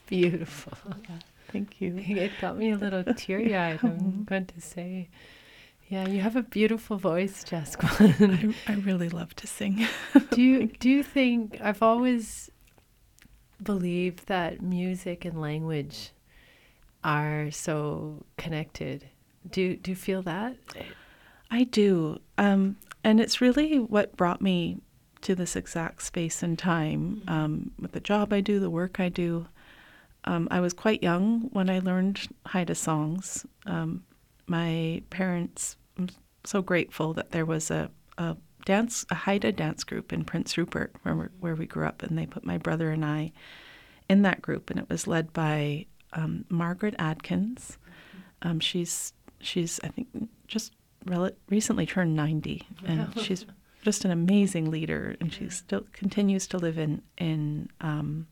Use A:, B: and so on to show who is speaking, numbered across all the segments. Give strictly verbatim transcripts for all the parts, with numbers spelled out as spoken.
A: beautiful.
B: Yeah, thank you.
A: It got me a little teary-eyed, I'm going to say. Yeah, you have a beautiful voice, Jessica.
B: I, I really love to sing.
A: do you do you think I've always believed that music and language are so connected? Do do you feel that?
B: I do. Um, and it's really what brought me to this exact space and time um, with the job I do, the work I do. Um, I was quite young when I learned Haida songs. Um, my parents, I'm so grateful that there was a, a dance, a Haida dance group in Prince Rupert where, we where we grew up, and they put my brother and I in that group, and it was led by um, Margaret Adkins. Um, she's, she's I think, just rel- recently turned ninety, and she's just an amazing leader, and she still continues to live in in um,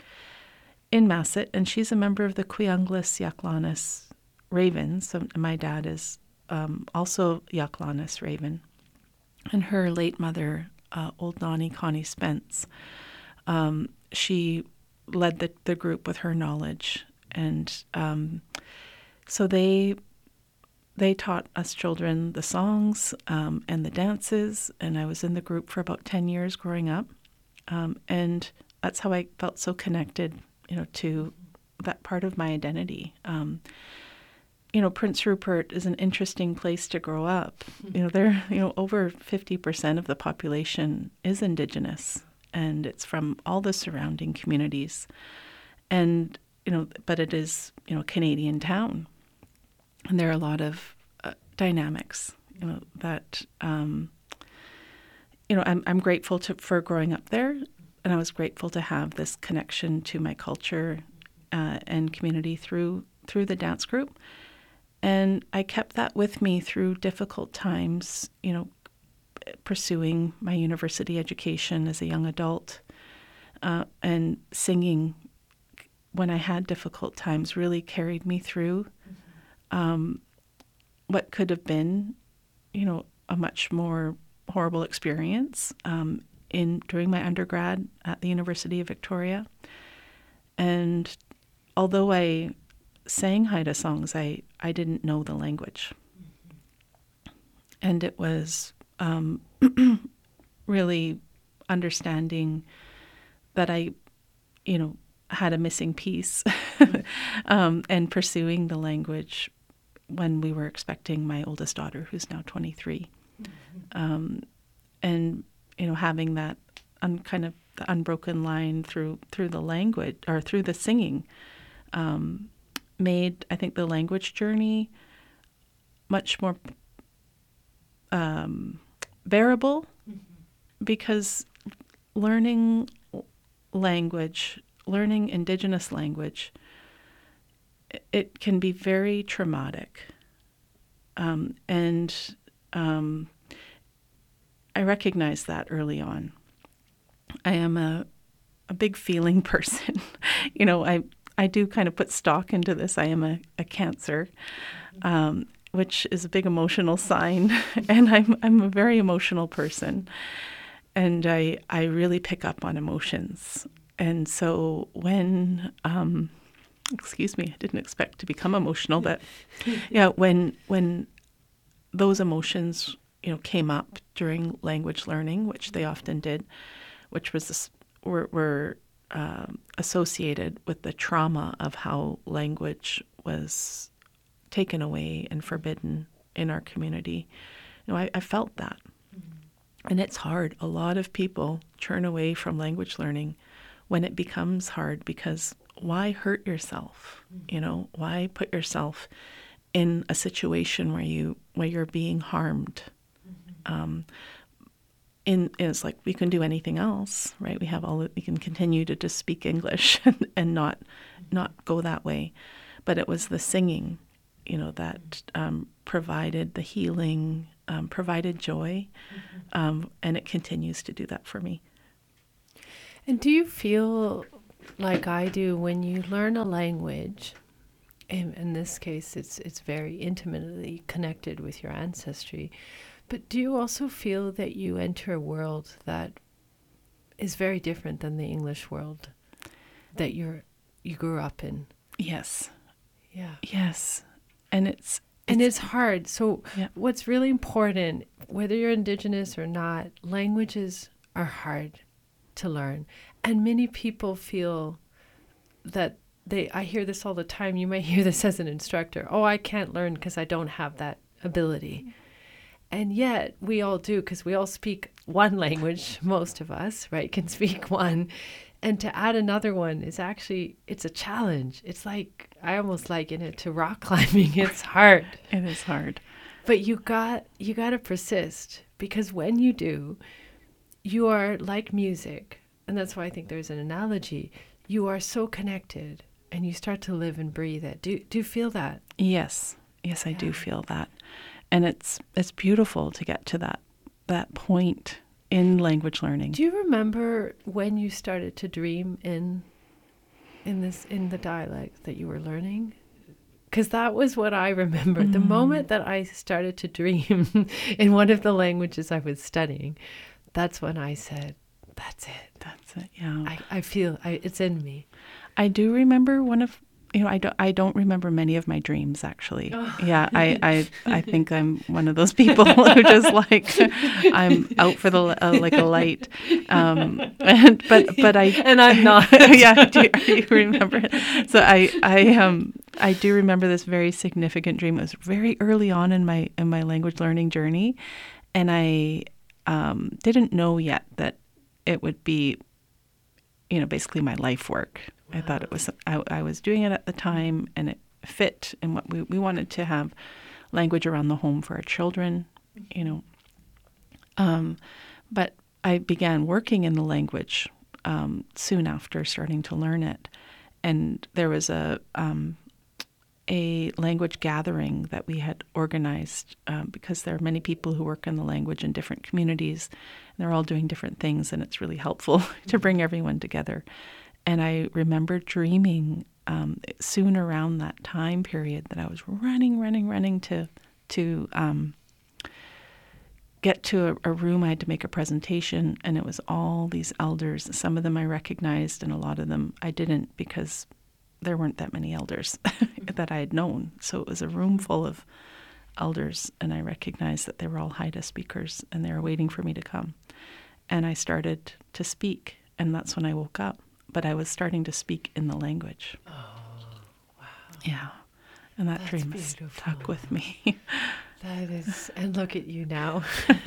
B: in Masset, and she's a member of the Quianglis Yaklanis Ravens. So my dad is um, also Yaklanis Raven, and her late mother, uh, Old Nani Connie Spence, um, she led the, the group with her knowledge, and um, so they they taught us children the songs um, and the dances, and I was in the group for about ten years growing up, um, and that's how I felt so connected, you know, to that part of my identity. Um, you know, Prince Rupert is an interesting place to grow up. You know, there, you know, over fifty percent of the population is Indigenous, and it's from all the surrounding communities. And, you know, but it is, you know, a Canadian town. And there are a lot of uh, dynamics, you know, that, um, you know, I'm, I'm grateful to, for growing up there. And I was grateful to have this connection to my culture uh, and community through through the dance group. And I kept that with me through difficult times, you know, pursuing my university education as a young adult, uh, and singing when I had difficult times really carried me through um, what could have been, you know, a much more horrible experience um, in during my undergrad at the University of Victoria. And although I sang Haida songs, I, I didn't know the language. And it was um, really understanding that I, you know, had a missing piece um, and pursuing the language when we were expecting my oldest daughter, who's now twenty-three. Mm-hmm. Um, and, you know, having that un- kind of the unbroken line through through the language or through the singing um, made, I think, the language journey much more um, bearable, mm-hmm. because learning language, learning Indigenous language, it can be very traumatic. Um, and um, I recognized that early on. I am a, a big feeling person. you know, I I do kind of put stock into this. I am a, a Cancer, um, which is a big emotional sign, and I'm I'm a very emotional person, and I I really pick up on emotions. And so when um, excuse me, I didn't expect to become emotional, but yeah, when when those emotions, you know, came up during language learning, which they often did, which was this, were, were um, associated with the trauma of how language was taken away and forbidden in our community. You know, I, I felt that. Mm-hmm. And it's hard. A lot of people turn away from language learning when it becomes hard, because why hurt yourself? Mm-hmm. You know, why put yourself in a situation where you where you're being harmed? Mm-hmm. Um, in it's like we can do anything else, right? We have all we can continue to just speak English and, and not mm-hmm. not go that way. But it was the singing, you know, that um, provided the healing, um, provided joy, mm-hmm. um, and it continues to do that for me.
A: And do you feel like I do when you learn a language? In, in this case, it's it's very intimately connected with your ancestry. But do you also feel that you enter a world that is very different than the English world? That you're you grew up in.
B: Yes.
A: Yeah.
B: Yes. And it's,
A: and it's hard. So
B: yeah.
A: what's really important, whether you're Indigenous or not, languages are hard to learn. And many people feel that they, I hear this all the time. You might hear this as an instructor. Oh, I can't learn because I don't have that ability. And yet we all do, because we all speak one language, most of us, right, can speak one. And to add another one is actually, it's a challenge. It's like, I almost liken it to rock climbing. It's hard.
B: It is hard.
A: But you got, you got to persist, because when you do, you are like music. And that's why I think there's an analogy. You are so connected and you start to live and breathe it. Do, do you feel that?
B: Yes. Yes, I
A: Yeah.
B: do feel that. And it's it's beautiful to get to that that point in language learning.
A: Do you remember when you started to dream in in this in the dialect that you were learning? Because that was what I remember. Mm. The moment that I started to dream in one of the languages I was studying, that's when I said, that's it.
B: That's it, yeah.
A: I, I feel I, it's in me.
B: I do remember one of, you know, I don't, I don't remember many of my dreams, actually. Oh. Yeah, I, I, I think I'm one of those people who just like, I'm out for the, uh, like a light. Um, and, but, but I,
A: and I'm not.
B: Yeah, do you, do you remember it? So I, I, um, I do remember this very significant dream. It was very early on in my, in my language learning journey. And I, um, didn't know yet that it would be, you know, basically my life work. Wow. I thought it was, I, I was doing it at the time, and it fit in what we, we wanted to have language around the home for our children, you know. Um, but I began working in the language um, soon after starting to learn it. And there was a, um, a language gathering that we had organized um, because there are many people who work in the language in different communities, and they're all doing different things, and it's really helpful to bring everyone together. And I remember dreaming um, soon around that time period that I was running, running, running to to um, get to a, a room. I had to make a presentation, and it was all these elders. Some of them I recognized, and a lot of them I didn't, because there weren't that many elders that I had known. So it was a room full of elders, and I recognized that they were all Haida speakers, and they were waiting for me to come. And I started to speak, and that's when I woke up. But I was starting to speak in the language.
A: Oh, wow.
B: Yeah. And that
A: That's
B: dream
A: beautiful.
B: stuck with me.
A: That is, and look at you now.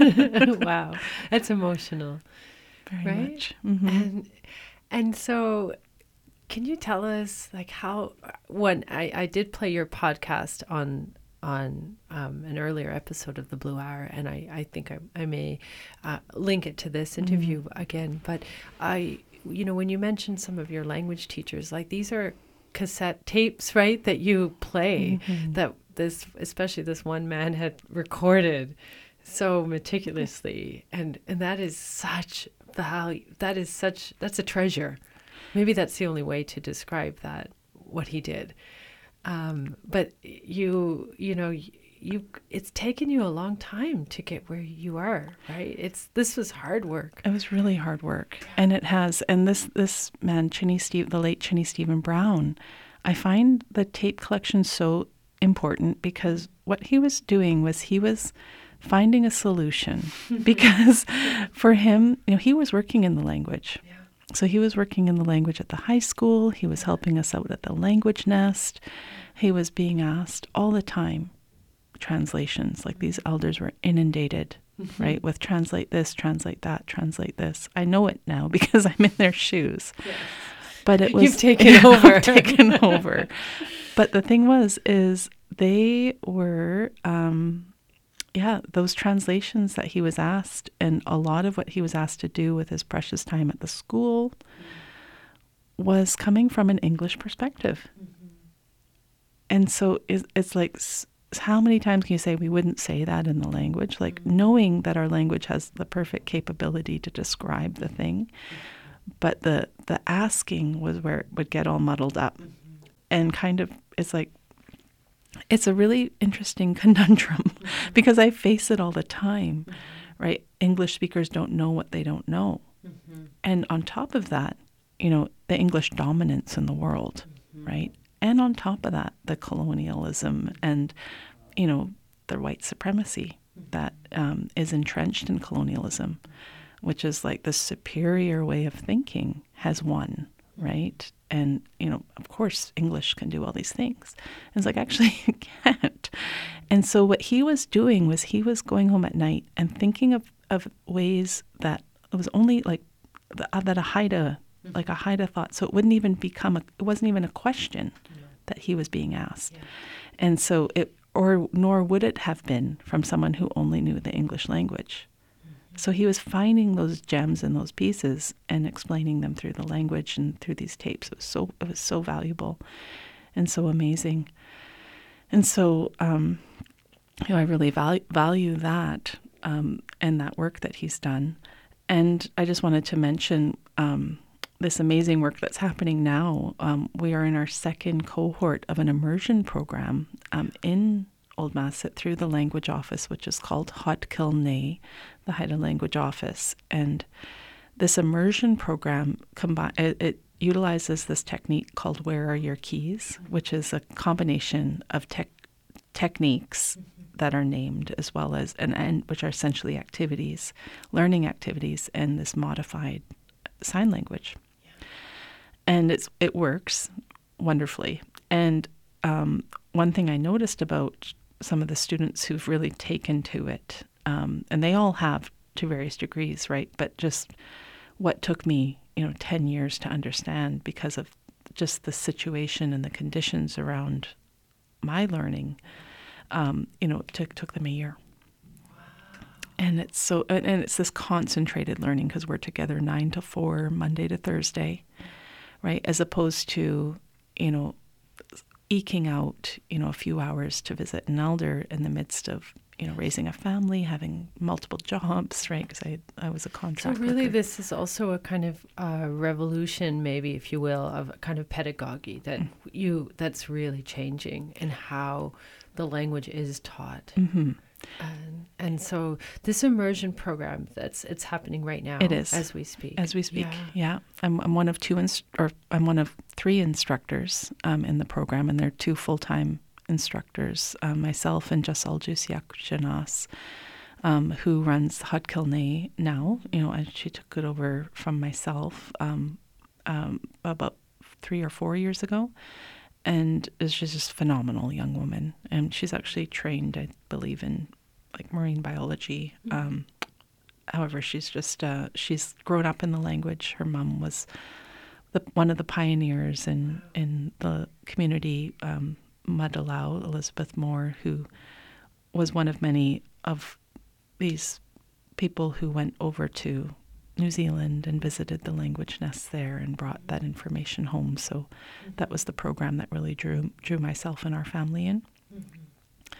A: Wow. That's emotional.
B: Very
A: right?
B: much. Mm-hmm.
A: And, and so, can you tell us, like, how, when I, I did play your podcast on on um, an earlier episode of the Blue Hour, and I, I think I, I may uh, link it to this interview mm-hmm. again, but I, you know, when you mentioned some of your language teachers, like, these are cassette tapes, right, that you play, mm-hmm. that this, especially this one man had recorded so meticulously, and, and that is such value, that is such, that's a treasure. Maybe that's the only way to describe that, what he did. Um, but you, you know, you, it's taken you a long time to get where you are, right? It's, this was hard work.
B: It was really hard work. And it has, and this, this man, Chinny Steve, the late Chinny Stephen Brown, I find the tape collection so important, because what he was doing was he was finding a solution because for him, you know, he was working in the language. Yeah. So he was working in the language at the high school. He was helping us out at the Language Nest. He was being asked all the time translations. Like, these elders were inundated, mm-hmm. right, with translate this, translate that, translate this. I know it now because I'm in their shoes. Yes. But it was
A: You've taken over.
B: taken over. But the thing was, is they were, um, yeah, those translations that he was asked, and a lot of what he was asked to do with his precious time at the school was coming from an English perspective. Mm-hmm. And so it's, it's like, s- how many times can you say we wouldn't say that in the language? Like, mm-hmm. knowing that our language has the perfect capability to describe the thing, mm-hmm. but the, the asking was where it would get all muddled up. Mm-hmm. And kind of, it's like, it's a really interesting conundrum mm-hmm. because I face it all the time, mm-hmm. right? English speakers don't know what they don't know. Mm-hmm. And on top of that, you know, the English dominance in the world, mm-hmm. right? And on top of that, the colonialism and, you know, the white supremacy mm-hmm. that um, is entrenched in colonialism, which is like the superior way of thinking has won, right? And, you know, of course, English can do all these things. And it's like, actually, you can't. And so what he was doing was he was going home at night and thinking of, of ways that it was only like uh, that a Haida, like a Haida thought. So it wouldn't even become, a, it wasn't even a question yeah. that he was being asked. Yeah. And so it, or nor would it have been from someone who only knew the English language. So he was finding those gems and those pieces and explaining them through the language and through these tapes. It was so it was so valuable and so amazing. And so um, you know, I really value, value that um, and that work that he's done. And I just wanted to mention um, this amazing work that's happening now. Um, we are in our second cohort of an immersion program um, in Old Masset through the language office, which is called Haut-Kil-Née, the Haida Language Office. And this immersion program, combi- it, it utilizes this technique called Where Are Your Keys, which is a combination of tech techniques mm-hmm. that are named as well as, and, and which are essentially activities, learning activities, and this modified sign language. Yeah. And it's it works wonderfully. And um, one thing I noticed about some of the students who've really taken to it, um, and they all have to various degrees, right? But just what took me, you know, ten years to understand because of just the situation and the conditions around my learning, um, you know, it took, took them a year. Wow. And it's so, and, and it's this concentrated learning because we're together nine to four, Monday to Thursday, right? As opposed to, you know, eking out, you know, a few hours to visit an elder in the midst of, you know, raising a family, having multiple jobs, right? Because I I was a contract
A: So really
B: worker.
A: This is also a kind of uh, revolution, maybe, if you will, of a kind of pedagogy that mm. you that's really changing in how the language is taught.
B: Mm-hmm.
A: And, and so this immersion program, that's it's happening right now.
B: It is
A: as we speak.
B: As we speak,
A: yeah.
B: yeah. I'm I'm one of two inst- or I'm one of three instructors um, in the program, and there are two full-time instructors, um, myself and Jasal Jusiak Janas, um, who runs Haut-Kil-Née now. You know, and she took it over from myself um, um, about three or four years ago. And she's just a phenomenal young woman. And she's actually trained, I believe, in like marine biology. Mm-hmm. Um, however, she's just, uh, she's grown up in the language. Her mom was the, one of the pioneers in, in the community, um, Madalau, Elizabeth Moore, who was one of many of these people who went over to New Zealand and visited the language nests there and brought that information home. So mm-hmm. that was the program that really drew drew myself and our family in. Mm-hmm.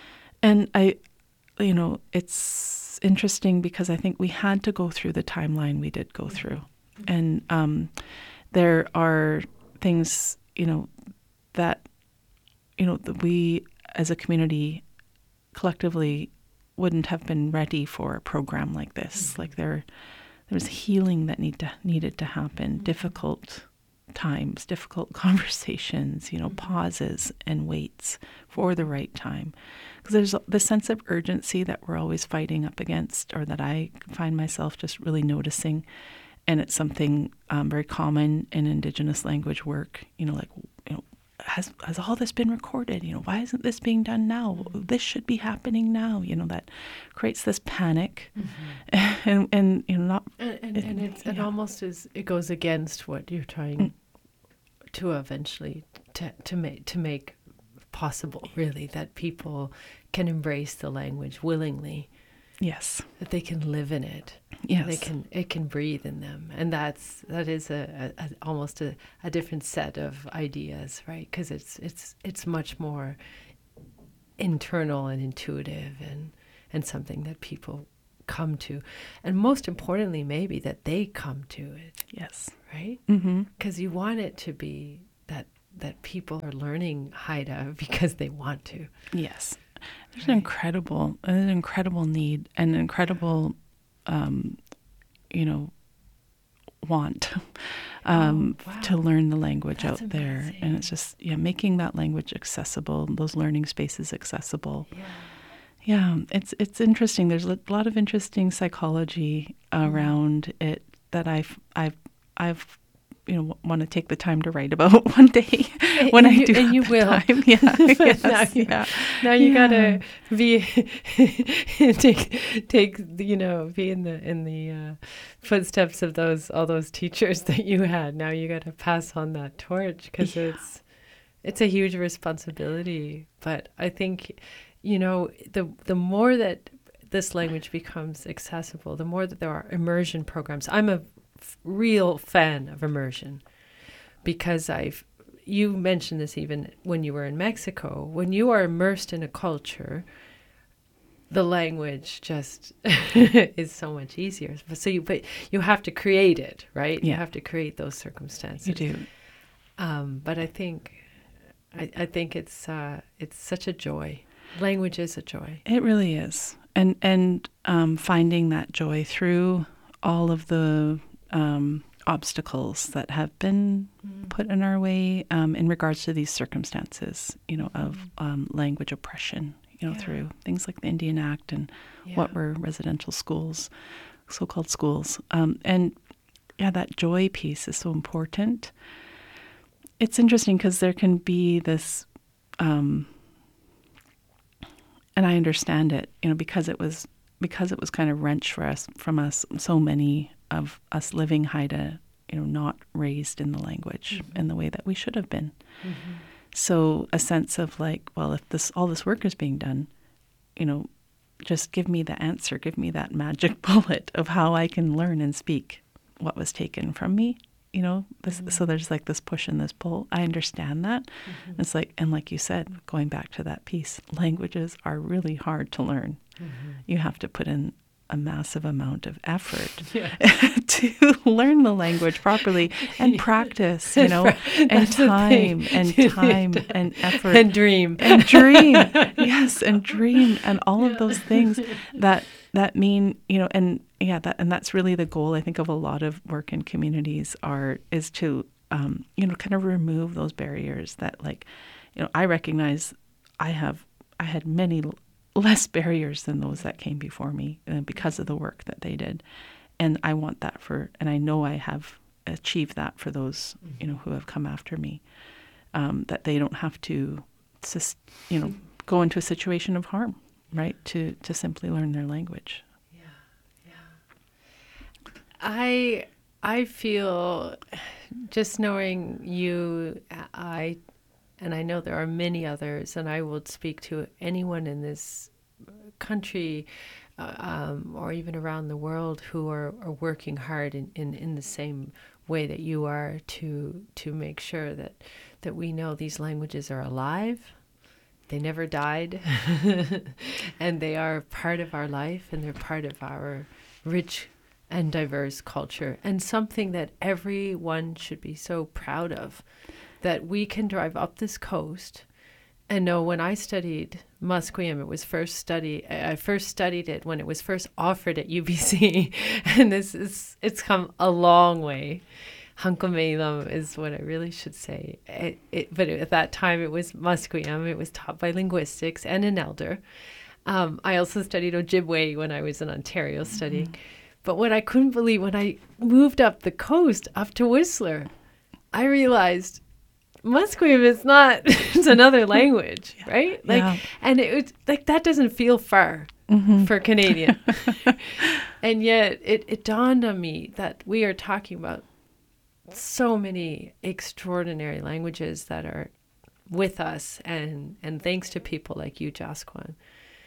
B: And I, you know, it's interesting because I think we had to go through the timeline we did go through. Mm-hmm. And um, there are things, you know, that, you know, that we as a community collectively wouldn't have been ready for a program like this. Mm-hmm. Like there There was healing that need to, needed to happen, mm-hmm. difficult times, difficult conversations, you know, mm-hmm. pauses and waits for the right time. Because there's the sense of urgency that we're always fighting up against, or that I find myself just really noticing. And it's something um, very common in Indigenous language work, you know, like, you know, has has all this been recorded? You know, why isn't this being done now? This should be happening now. You know, that creates this panic, mm-hmm. and and you know, not
A: and and, and it's
B: yeah.
A: it almost is it goes against what you're trying mm. to eventually to to make to make possible. Really, that people can embrace the language willingly.
B: Yes,
A: that they can live in it.
B: Yes,
A: they can. It can breathe in them, and that's that is a, a, a almost a, a different set of ideas, right? Because it's it's it's much more internal and intuitive, and and something that people come to, and most importantly, maybe that they come to it.
B: Yes,
A: right.
B: Mm-hmm.
A: Because you want it to be that that people are learning Haida because they want to.
B: Yes. There's an incredible, an incredible need, and an incredible, um, you know, want um,
A: Oh, wow.
B: to learn the language
A: That's
B: out there.
A: amazing.
B: And it's just, yeah, making that language accessible, those learning spaces accessible.
A: Yeah.
B: Yeah, it's it's interesting. There's a lot of interesting psychology around mm. it that I've I've I've you know want to take the time to write about one day when
A: and
B: I
A: you,
B: do
A: and
B: have
A: you
B: the
A: will.
B: time. Yeah, yes,
A: now you,
B: yeah.
A: now you
B: yeah.
A: gotta be take take you know be in the in the uh, footsteps of those all those teachers that you had. Now you gotta pass on that torch because yeah. it's it's a huge responsibility. But I think, you know, the the more that this language becomes accessible, the more that there are immersion programs. I'm a f- real fan of immersion because I've, you mentioned this even when you were in Mexico, when you are immersed in a culture, the language just is so much easier. So you, but you have to create it, right?
B: Yeah.
A: You have to create those circumstances.
B: You do.
A: Um, but I think, I, I think it's uh, it's such a joy. Language is a joy.
B: It really is. And and um, finding that joy through all of the um, obstacles that have been mm. put in our way um, in regards to these circumstances, you know, of um, language oppression, you know, yeah. through things like the Indian Act and yeah. what were residential schools, so-called schools. Um, and yeah, that joy piece is so important. It's interesting because there can be this... Um, And I understand it, you know, because it was because it was kind of wrenched for us from us. So many of us living Haida, you know, not raised in the language mm-hmm. in the way that we should have been. Mm-hmm. So a sense of like, well, if this all this work is being done, you know, just give me the answer, give me that magic bullet of how I can learn and speak what was taken from me. You know, this, mm-hmm. so there's like this push and this pull. I understand that. Mm-hmm. It's like, and like you said, going back to that piece, languages are really hard to learn. Mm-hmm. You have to put in a massive amount of effort to learn the language properly and practice, you know, and time and time and effort.
A: And dream.
B: And dream. Yes, and dream and all yeah. of those things that that mean, you know, and yeah, that and that's really the goal, I think, of a lot of work in communities are is to, um, you know, kind of remove those barriers that, like, you know, I recognize I have, I had many less barriers than those that came before me uh, because of the work that they did. And I want that for, and I know I have achieved that for those, you know, who have come after me, um, that they don't have to, you know, go into a situation of harm, right, to, to simply learn their language.
A: Yeah, yeah. I, I feel, just knowing you, I And I know there are many others, and I will speak to anyone in this country uh, um, or even around the world who are, are working hard in, in, in the same way that you are to to make sure that, that we know these languages are alive. They never died, and they are part of our life, and they're part of our rich and diverse culture, and something that everyone should be so proud of. That we can drive up this coast and know when I studied Musqueam, it was first studied, I first studied it when it was first offered at U B C. And this is, it's come a long way. Hunkamaylam is what I really should say. It, it, but at that time it was Musqueam. It was taught by linguistics and an elder. Um, I also studied Ojibwe when I was in Ontario mm-hmm. studying. But what I couldn't believe, when I moved up the coast, up to Whistler, I realized Musqueam is not, it's another language, yeah. right? Like, yeah. And it was like, that doesn't feel far mm-hmm. for Canadian. And yet it, it dawned on me that we are talking about so many extraordinary languages that are with us. And, and thanks to people like you, Jasquan,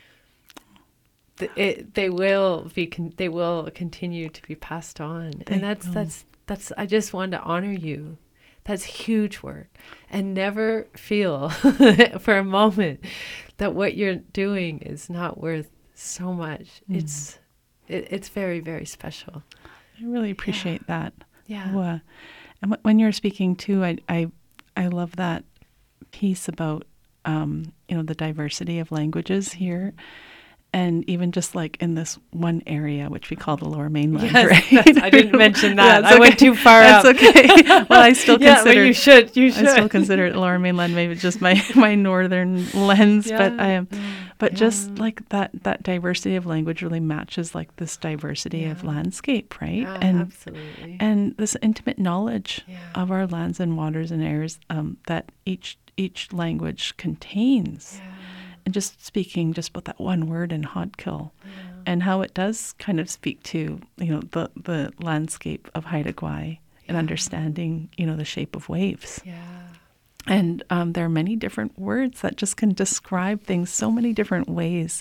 A: it, they will be, con- they will continue to be passed on. They and that's, will. that's, that's, I just wanted to honor you. That's huge work. And never feel for a moment that what you're doing is not worth so much. Mm. It's it, it's very, very special.
B: I really appreciate yeah. that.
A: Yeah.
B: Oh, uh, and w- when you're speaking too, I, I I love that piece about um, you know, the diversity of languages here. And even just like in this one area, which we call the Lower Mainland,
A: Yes,
B: right?
A: that's- I didn't mention that.
B: Yeah,
A: I
B: okay.
A: went too far
B: That's
A: up.
B: okay. Well, I still
A: Yeah,
B: consider
A: well, you should. You should.
B: I still consider it Lower Mainland, maybe just my, my northern lens, but I am, but
A: Yeah.
B: just like that that diversity of language really matches like this diversity of
A: Yeah.
B: landscape, right?
A: Yeah,
B: and
A: absolutely.
B: and this intimate knowledge
A: Yeah.
B: of our lands and waters and airs um, that each each language contains.
A: Yeah.
B: And just speaking just about that one word in Hodkill,
A: Yeah.
B: and how it does kind of speak to, you know, the, the landscape of Haida Gwaii and
A: Yeah.
B: understanding, you know, the shape of waves.
A: Yeah.
B: And um, there are many different words that just can describe things so many different ways.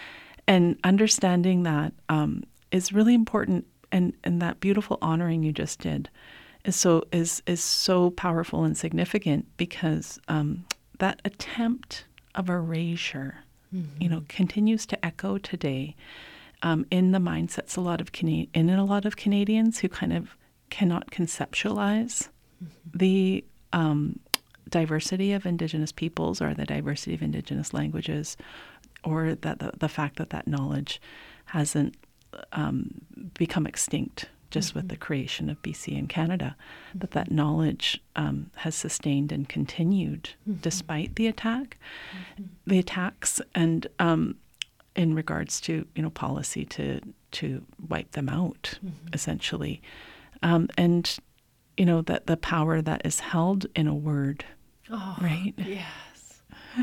B: And understanding that um, is really important. And, and that beautiful honoring you just did is so is is so powerful and significant, because um, that attempt of erasure,
A: Mm-hmm.
B: you know, continues to echo today um, in the mindsets a lot of Cana- in a lot of Canadians who kind of cannot conceptualize
A: Mm-hmm.
B: the um, diversity of Indigenous peoples or the diversity of Indigenous languages, or that the, the fact that that knowledge hasn't um, become extinct just
A: Mm-hmm.
B: with the creation of B C and Canada, that that knowledge um, has sustained and continued
A: Mm-hmm.
B: despite the attack, the attacks, and um, in regards to, you know, policy to to wipe them out,
A: Mm-hmm.
B: essentially, um, and you know that the power that is held in a word,
A: Oh,
B: right?
A: yes.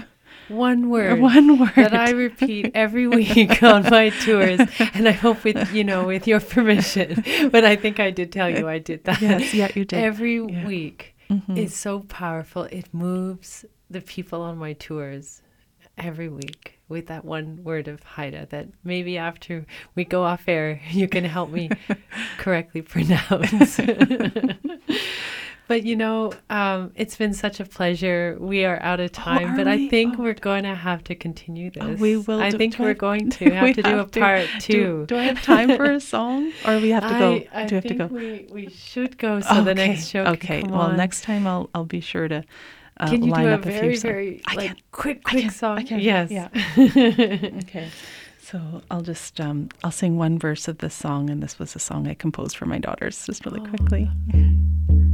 A: One word.
B: One word
A: that I repeat every week on my tours, and I hope with you know with your permission. But I think I did tell you I did that.
B: Yes, yeah, you did.
A: Every
B: Yeah.
A: week
B: Mhm.
A: is so powerful. It moves the people on my tours every week with that one word of Haida that maybe after we go off air, you can help me correctly pronounce. But, you know, um, it's been such a pleasure. We are out of time,
B: are
A: but I
B: we?
A: think
B: Oh.
A: we're going to have to continue this.
B: Oh, we will.
A: I
B: do-
A: think
B: do
A: we're
B: I-
A: going to have
B: we
A: to do a
B: to.
A: part
B: Do-
A: two.
B: Do, I have time for a song, or we have to go?
A: I, I
B: do we have to
A: think
B: go?
A: we, we should go so the
B: Okay,
A: next show can
B: Okay.
A: come
B: Well,
A: on.
B: next time I'll I'll be sure to uh,
A: Can you
B: line
A: do a
B: up a
A: very,
B: few songs.
A: very,
B: I
A: like,
B: can.
A: quick,
B: I
A: quick
B: can,
A: song?
B: I can,
A: Yes.
B: yeah. Okay. So I'll just um I'll sing one verse of this song, and this was a song I composed for my daughters, just really
A: Oh.
B: quickly.